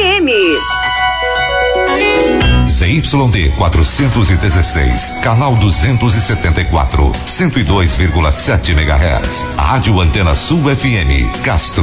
FM. ZYD 416, canal 274, 102,7 MHz. Rádio Antena Sul FM, Castro.